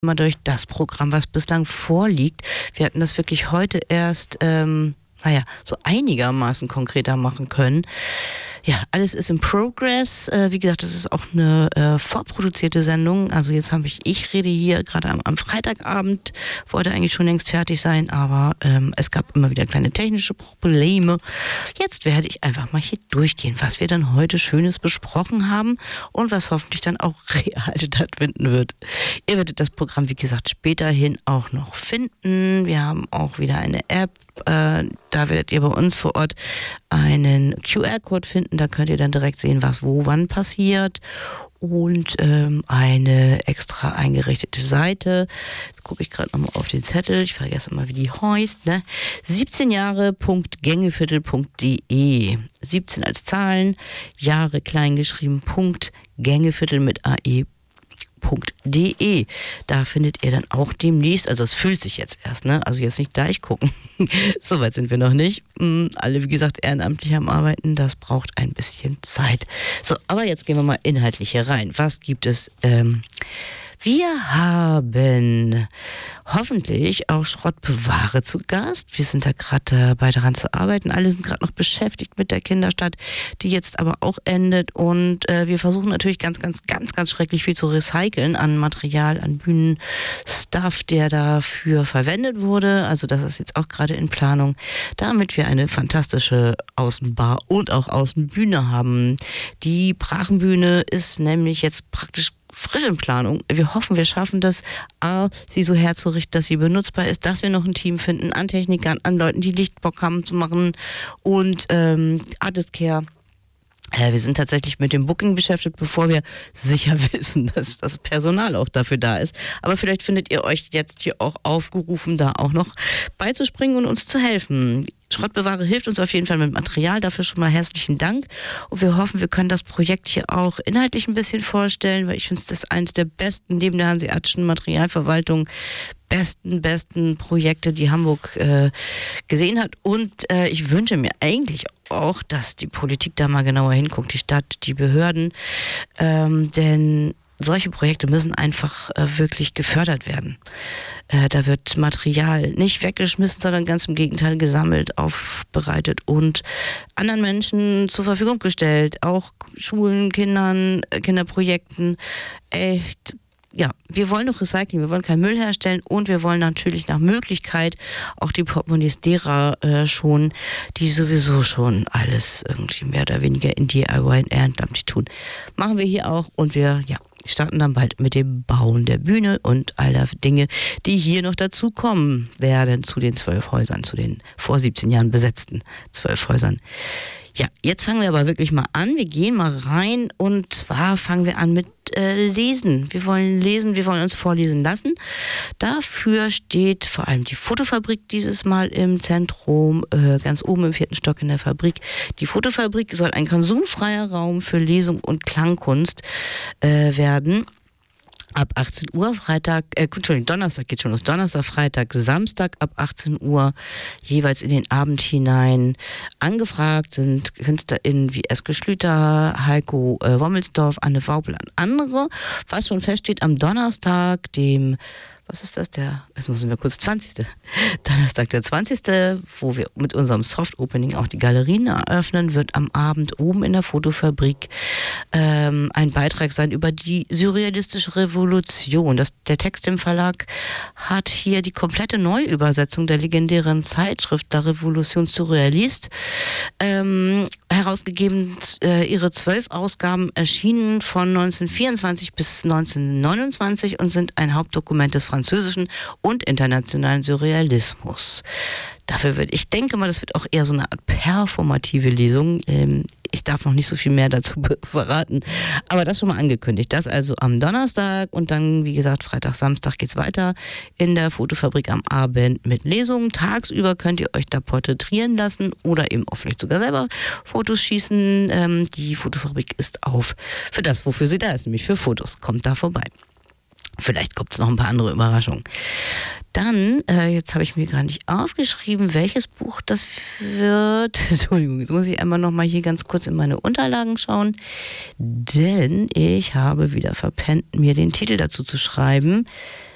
mal durch das Programm, was bislang vorliegt. Wir hatten das wirklich heute erst, so einigermaßen konkreter machen können. Ja, alles ist in Progress. Wie gesagt, das ist auch eine vorproduzierte Sendung. Also jetzt ich rede hier gerade am Freitagabend, wollte eigentlich schon längst fertig sein, aber es gab immer wieder kleine technische Probleme. Jetzt werde ich einfach mal hier durchgehen, was wir dann heute Schönes besprochen haben und was hoffentlich dann auch real stattfinden wird. Ihr werdet das Programm, wie gesagt, späterhin auch noch finden. Wir haben auch wieder eine App. Da werdet ihr bei uns vor Ort einen QR-Code finden. Da könnt ihr dann direkt sehen, was wo wann passiert. Und eine extra eingerichtete Seite. Jetzt gucke ich gerade nochmal auf den Zettel. Ich vergesse immer, wie die heißt. 17jahre.gängeviertel.de 17 als Zahlen, Jahre kleingeschrieben, Gängeviertel mit AE. .de. Da findet ihr dann auch demnächst, also es füllt sich jetzt erst, also jetzt nicht gleich gucken. Soweit sind wir noch nicht. Alle, wie gesagt, ehrenamtlich am Arbeiten, das braucht ein bisschen Zeit. So, aber jetzt gehen wir mal inhaltlich hier rein. Was gibt es? Wir haben hoffentlich auch Schrottbewahre zu Gast. Wir sind da gerade dabei daran zu arbeiten. Alle sind gerade noch beschäftigt mit der Kinderstadt, die jetzt aber auch endet. Und wir versuchen natürlich ganz schrecklich viel zu recyceln an Material, an Bühnenstuff, der dafür verwendet wurde. Also das ist jetzt auch gerade in Planung, damit wir eine fantastische Außenbar und auch Außenbühne haben. Die Brachenbühne ist nämlich jetzt praktisch frisch in Planung. Wir hoffen, wir schaffen das, sie so herzurichten, dass sie benutzbar ist, dass wir noch ein Team finden an Technikern, an Leuten, die Lichtbock haben zu machen und Artist Care. Wir sind tatsächlich mit dem Booking beschäftigt, bevor wir sicher wissen, dass das Personal auch dafür da ist. Aber vielleicht findet ihr euch jetzt hier auch aufgerufen, da auch noch beizuspringen und uns zu helfen. Schrottbewahre hilft uns auf jeden Fall mit Material, dafür schon mal herzlichen Dank. Und wir hoffen, wir können das Projekt hier auch inhaltlich ein bisschen vorstellen, weil ich finde, das ist eines der besten, neben der Hanseatischen Materialverwaltung, besten Projekte, die Hamburg gesehen hat. Und ich wünsche mir eigentlich auch, dass die Politik da mal genauer hinguckt, die Stadt, die Behörden, denn solche Projekte müssen einfach wirklich gefördert werden. Da wird Material nicht weggeschmissen, sondern ganz im Gegenteil gesammelt, aufbereitet und anderen Menschen zur Verfügung gestellt. Auch Schulen, Kindern, Kinderprojekten. Echt. Ja, wir wollen doch recyceln, wir wollen keinen Müll herstellen und wir wollen natürlich nach Möglichkeit auch die Portemonnaies derer schonen, die sowieso schon alles irgendwie mehr oder weniger in DIY und ehrenamtlich tun. Machen wir hier auch und wir starten dann bald mit dem Bauen der Bühne und all der Dinge, die hier noch dazu kommen werden zu den 12 Häusern, zu den vor 17 Jahren besetzten 12 Häusern. Ja, jetzt fangen wir aber wirklich mal an. Wir gehen mal rein und zwar fangen wir an mit Lesen. Wir wollen lesen, wir wollen uns vorlesen lassen. Dafür steht vor allem die Fotofabrik dieses Mal im Zentrum, ganz oben im 4. Stock in der Fabrik. Die Fotofabrik soll ein konsumfreier Raum für Lesung und Klangkunst werden. Ab 18 Uhr, Donnerstag geht schon los. Donnerstag, Freitag, Samstag ab 18 Uhr jeweils in den Abend hinein. Angefragt sind KünstlerInnen wie Eske Schlüter, Heiko Wommelsdorf, Anne Waubel und andere. Was schon feststeht, am Donnerstag, dem jetzt müssen wir kurz, 20. Donnerstag, der 20., wo wir mit unserem Soft-Opening auch die Galerien eröffnen, wird am Abend oben in der Fotofabrik ein Beitrag sein über die surrealistische Revolution. Der Text im Verlag hat hier die komplette Neuübersetzung der legendären Zeitschrift La Revolution Surrealiste herausgegeben. Ihre 12 Ausgaben erschienen von 1924 bis 1929 und sind ein Hauptdokument des französischen und internationalen Surrealismus. Ich denke mal, das wird auch eher so eine Art performative Lesung. Ich darf noch nicht so viel mehr dazu verraten, aber das schon mal angekündigt. Das also am Donnerstag und dann, wie gesagt, Freitag, Samstag geht's weiter in der Fotofabrik am Abend mit Lesungen. Tagsüber könnt ihr euch da porträtieren lassen oder eben auch vielleicht sogar selber Fotos schießen. Die Fotofabrik ist auf für das, wofür sie da ist, nämlich für Fotos. Kommt da vorbei. Vielleicht gibt es noch ein paar andere Überraschungen. Dann, jetzt habe ich mir gar nicht aufgeschrieben, welches Buch das wird. Entschuldigung, jetzt muss ich einmal noch mal hier ganz kurz in meine Unterlagen schauen, denn ich habe wieder verpennt, mir den Titel dazu zu schreiben.